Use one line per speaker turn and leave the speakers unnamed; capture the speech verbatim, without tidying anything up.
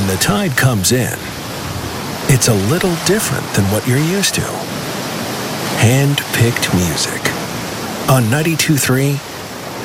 when the tide comes in, it's a little different than what you're used to. Hand-picked music on ninety-two point three